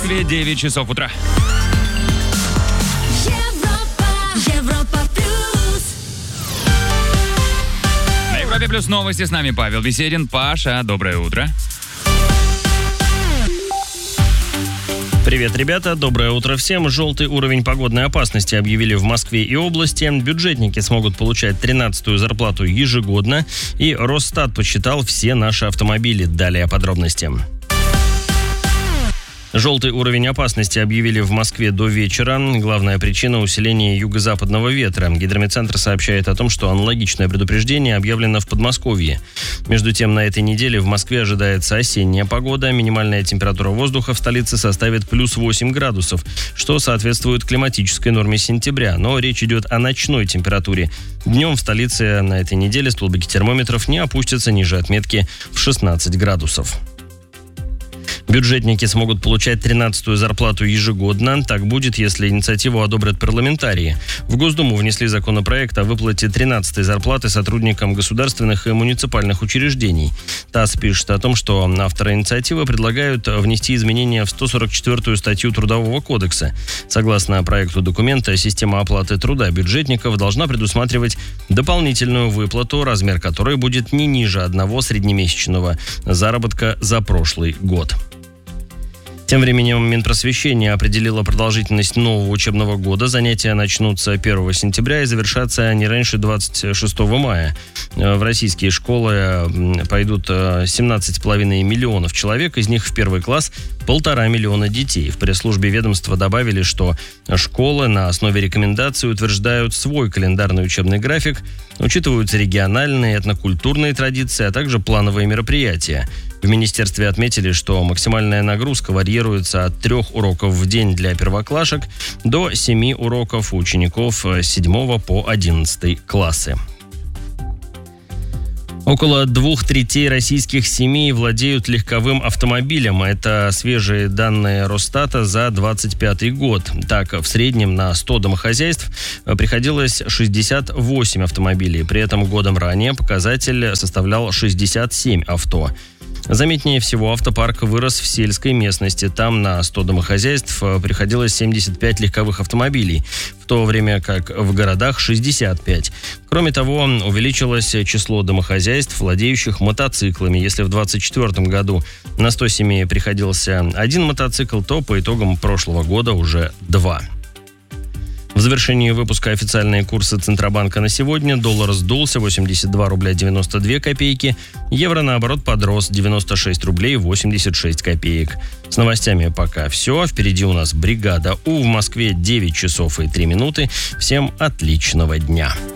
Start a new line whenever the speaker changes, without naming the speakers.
Москве 9 часов утра.
Европа плюс.
На Европе плюс новости. С нами Павел Беседин. Паша, доброе утро.
Привет, ребята, доброе утро всем. Желтый уровень погодной опасности объявили в Москве и области. Бюджетники смогут получать 13-ю зарплату ежегодно. И Росстат подсчитал все наши автомобили. Далее подробности. Желтый уровень опасности объявили в Москве до вечера. Главная причина – усиление юго-западного ветра. Гидрометцентр сообщает о том, что аналогичное предупреждение объявлено в Подмосковье. Между тем, на этой неделе в Москве ожидается осенняя погода. Минимальная температура воздуха в столице составит плюс 8 градусов, что соответствует климатической норме сентября. Но речь идет о ночной температуре. Днем в столице на этой неделе столбики термометров не опустятся ниже отметки в 16 градусов. Бюджетники смогут получать 13-ю зарплату ежегодно. Так будет, если инициативу одобрят парламентарии. В Госдуму внесли законопроект о выплате 13-й зарплаты сотрудникам государственных и муниципальных учреждений. ТАСС пишет о том, что авторы инициативы предлагают внести изменения в 144-ю статью Трудового кодекса. Согласно проекту документа, система оплаты труда бюджетников должна предусматривать дополнительную выплату, размер которой будет не ниже одного среднемесячного заработка за прошлый год. Тем временем Минпросвещение определило продолжительность нового учебного года. Занятия начнутся 1 сентября и завершатся не раньше 26 мая. В российские школы пойдут 17,5 миллионов человек, из них в первый класс 1,5 миллиона детей. В пресс-службе ведомства добавили, что школы на основе рекомендаций утверждают свой календарный учебный график, учитываются региональные, этнокультурные традиции, а также плановые мероприятия. В министерстве отметили, что максимальная нагрузка варьируется от 3 уроков в день для первоклашек до 7 уроков у учеников с 7 по 11 классы. Около 2/3 российских семей владеют легковым автомобилем. Это свежие данные Росстата за 2025 год. Так, в среднем на 100 домохозяйств приходилось 68 автомобилей. При этом годом ранее показатель составлял 67 авто. Заметнее всего, автопарк вырос в сельской местности. Там на 100 домохозяйств приходилось 75 легковых автомобилей, в то время как в городах 65. Кроме того, увеличилось число домохозяйств, владеющих мотоциклами. Если в 2024 году на 100 семей приходился 1 мотоцикл, то по итогам прошлого года уже 2. В завершении выпуска официальные курсы Центробанка на сегодня. Доллар сдулся 82 рубля 92 копейки. Евро, наоборот, подрос 96 рублей 86 копеек. С новостями пока все. Впереди у нас бригада У. В Москве 9 часов и 3 минуты. Всем отличного дня.